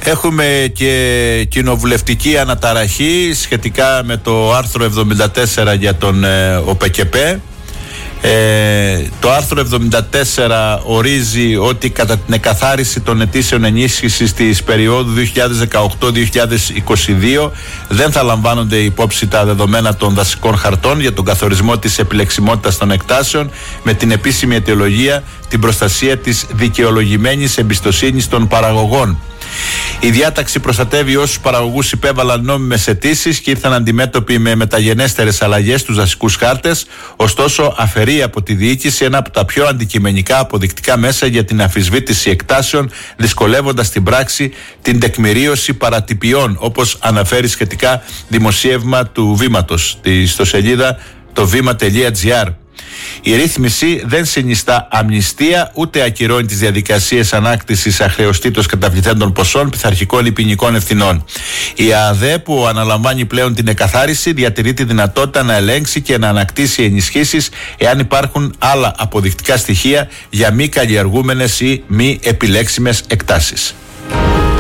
Έχουμε και κοινοβουλευτική αναταραχή σχετικά με το άρθρο 74 για τον ΟΠΕΚΕΠΕ. Το άρθρο 74 ορίζει ότι κατά την εκαθάριση των αιτήσεων ενίσχυσης της περίοδου 2018-2022 δεν θα λαμβάνονται υπόψη τα δεδομένα των δασικών χαρτών για τον καθορισμό της επιλεξιμότητας των εκτάσεων, με την επίσημη αιτιολογία την προστασία της δικαιολογημένης εμπιστοσύνης των παραγωγών. Η διάταξη προστατεύει όσους παραγωγούς υπέβαλαν νόμιμες αιτήσεις και ήρθαν αντιμέτωποι με μεταγενέστερες αλλαγές στους δασικούς χάρτες, ωστόσο αφαιρεί από τη διοίκηση ένα από τα πιο αντικειμενικά αποδεικτικά μέσα για την αμφισβήτηση εκτάσεων, δυσκολεύοντας στην πράξη την τεκμηρίωση παρατυπιών, όπως αναφέρει σχετικά δημοσίευμα του Βήματος, στη ιστοσελίδα το βήμα.gr. Η ρύθμιση δεν συνιστά αμνηστία ούτε ακυρώνει τις διαδικασίες ανάκτησης αχρεωστήτως καταβληθέντων ποσών, πειθαρχικών ή ποινικών ευθυνών. Η ΑΔΕ, που αναλαμβάνει πλέον την εκαθάριση, διατηρεί τη δυνατότητα να ελέγξει και να ανακτήσει ενισχύσεις εάν υπάρχουν άλλα αποδεικτικά στοιχεία για μη καλλιεργούμενες ή μη επιλέξιμες εκτάσεις.